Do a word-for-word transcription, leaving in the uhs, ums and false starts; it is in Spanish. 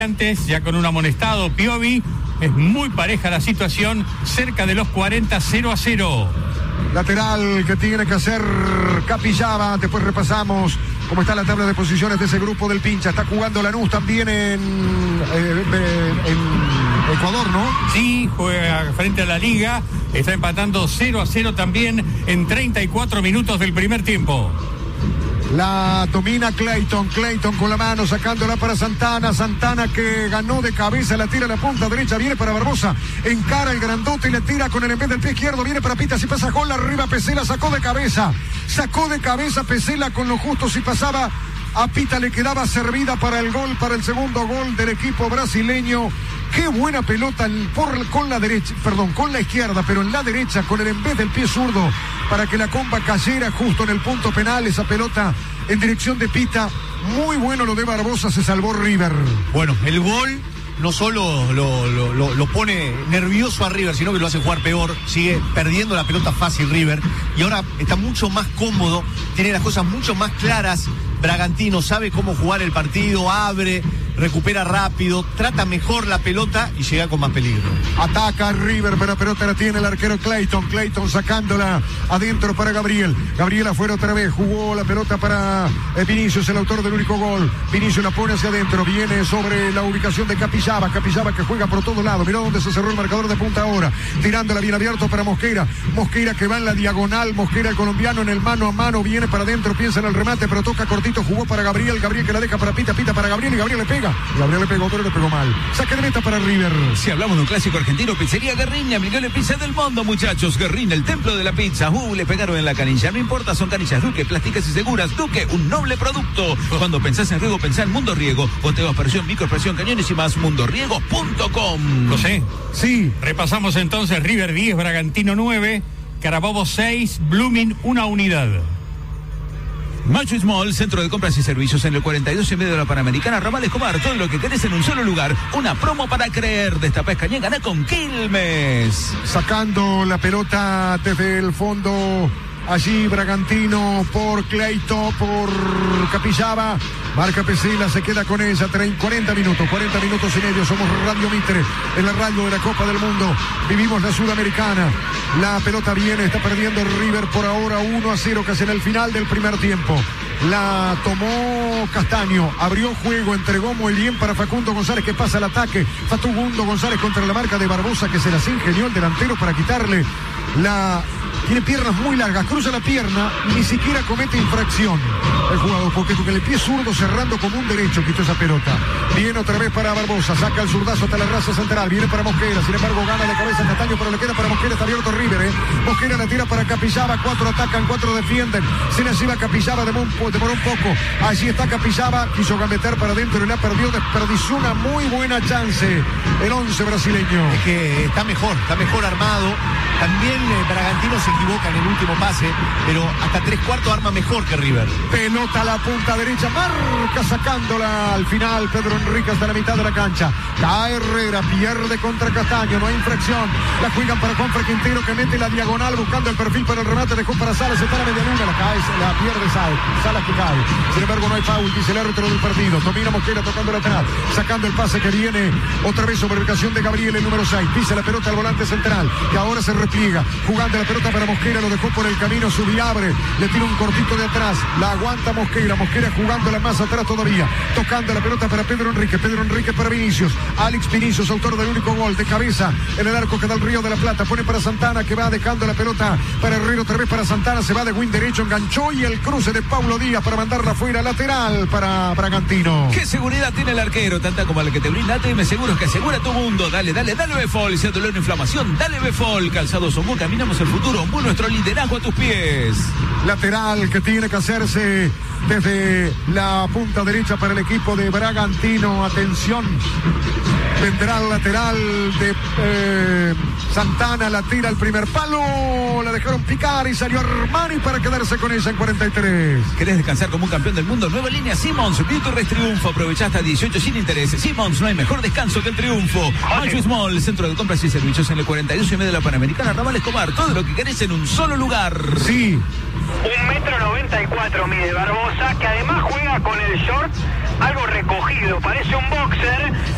Antes, ya con un amonestado, Piovi, es muy pareja la situación, cerca de los cuarenta, cero a cero. Lateral que tiene que hacer Capixaba. Después repasamos cómo está la tabla de posiciones de ese grupo del Pincha. Está jugando Lanús también en, eh, en Ecuador, ¿no? Sí, juega frente a la Liga. Está empatando cero a cero también en treinta y cuatro minutos del primer tiempo. La domina Clayton, Clayton con la mano sacándola para Santana, Santana que ganó de cabeza, la tira a la punta derecha, viene para Barbosa, encara el grandote y le tira con el en vez del pie izquierdo, viene para Pita, si pasa gol arriba, Pesela sacó de cabeza, sacó de cabeza Pesela con lo justo, si pasaba a Pita le quedaba servida para el gol, para el segundo gol del equipo brasileño. Qué buena pelota por, con la derecha, perdón, con la izquierda, pero en la derecha, con el en vez del pie zurdo, para que la comba cayera justo en el punto penal, esa pelota en dirección de Pita. Muy bueno lo de Barbosa, se salvó River. Bueno, el gol no solo lo, lo, lo, lo pone nervioso a River, sino que lo hace jugar peor, sigue perdiendo la pelota fácil River, y ahora está mucho más cómodo, tiene las cosas mucho más claras. Bragantino sabe cómo jugar el partido, abre, recupera rápido, trata mejor la pelota y llega con más peligro. Ataca River, pero la pelota la tiene el arquero Clayton, Clayton sacándola adentro para Gabriel, Gabriel afuera otra vez, jugó la pelota para eh, Vinicius, el autor del único gol, Vinicius la pone hacia adentro, viene sobre la ubicación de Capixaba, Capixaba que juega por todos lados, mirá dónde se cerró el marcador de punta ahora, tirándola bien abierto para Mosquera, Mosquera que va en la diagonal, Mosquera el colombiano en el mano a mano, viene para adentro, piensa en el remate, pero toca cortito, jugó para Gabriel, Gabriel que la deja para Pita, Pita para Gabriel y Gabriel le pega, Gabriel le pegó pero le pegó mal, saque de meta para River. Si hablamos de un clásico argentino, Pizzería Guerriña, mejor pizza del mundo, muchachos. Guerriña, el templo de la pizza. Uh, le pegaron en la canilla, no importa, son canillas Duque, plásticas y seguras. Duque, un noble producto. Cuando pensás en riego, pensá en Mundo Riego. Goteos, presión, micropresión, cañones y más. mundo riego punto com. Lo sé. Sí. Repasamos entonces: River diez, Bragantino nueve, Carabobo seis, Blooming una unidad. Macho Small, centro de compras y servicios en el cuarenta y dos y medio de la Panamericana, Ramal Escobar, todo lo que querés en un solo lugar. Una promo para creer. Destapá Escañé, ganá con Quilmes. Sacando la pelota desde el fondo, allí Bragantino por Clayton, por Capixaba. Marca Pesela, se queda con ella, cuarenta minutos, cuarenta minutos y medio. Somos Radio Mitre, en la radio de la Copa del Mundo. Vivimos la Sudamericana. La pelota viene, está perdiendo River por ahora uno a cero, casi en el final del primer tiempo. La tomó Castaño, abrió juego, entregó muy bien para Facundo González que pasa al ataque. Facundo González contra la marca de Barbosa que se las ingenió el delantero para quitarle la... Tiene piernas muy largas, cruza la pierna y ni siquiera comete infracción el jugador, porque con el pie zurdo cerrando como un derecho quitó esa pelota. Viene otra vez para Barbosa, saca el zurdazo hasta la raza central, viene para Mosquera, sin embargo gana de cabeza Castaño, pero le queda para Mosquera, está abierto River, ¿eh? Mosquera la tira para Capixaba, cuatro atacan, cuatro defienden, se le lleva Capixaba, demoró un poco, allí está Capixaba, quiso gambetear para adentro y la perdió, desperdició una muy buena chance el once brasileño. Es que está mejor, está mejor armado, también eh, Bragantino se equivoca en el último pase, pero hasta tres cuartos arma mejor que River. Pelota a la punta derecha, marca sacándola al final Pedro Enrique hasta la mitad de la cancha. Cae Herrera, pierde contra Castaño, no hay infracción. La juegan para Juanfer Quintero que mete la diagonal buscando el perfil para el remate, dejó para Salas, se para media luna, la cae, la pierde Salas, Salas que cae. Sin embargo no hay foul, dice el árbitro del partido. Domina Mosquera tocando lateral, sacando el pase que viene otra vez sobre ubicación de Gabriel, el número seis. Pisa la pelota al volante central, que ahora se repliega, jugando la pelota para Mosquera, lo dejó por el camino, Subiabre, le tira un cortito de atrás, la aguanta Mosquera, Mosquera jugándola más atrás todavía, tocando la pelota para Pedro Enrique, Pedro Enrique para Vinicius, Alex Vinicius, autor del único gol, de cabeza en el arco que da el Río de la Plata, pone para Santana que va dejando la pelota para Herrera, otra vez para Santana, se va de win derecho, enganchó y el cruce de Paulo Díaz para mandarla fuera, lateral para Bragantino. ¿Qué seguridad tiene el arquero? Tanta como la que te brinda A T M Seguros, que asegura tu mundo. Dale, dale, dale Befol, si hay dolor o inflamación, dale Befol. Calzado Somú, caminamos el futuro, Ombu, nuestro liderazgo a tus pies. Lateral que tiene que hacerse desde la punta derecha para el equipo de Bragantino. Atención, vendrá el lateral de eh, Santana, la tira al primer palo, la dejaron picar y salió Armani para quedarse con ella en cuarenta y tres. ¿Querés descansar como un campeón del mundo? Nueva línea Simmons, Beauty Rest Triunfo, aprovecha hasta dieciocho sin interés. Simmons, no hay mejor descanso que el triunfo. Macho Small, centro de compras y servicios en el cuarenta y dos y medio de la Panamericana, Ramal Escobar, todo lo que querés en un solo lugar. Sí. Un metro noventa y cuatro mide Barbosa, que además juega con el short algo recogido, parece un boxer.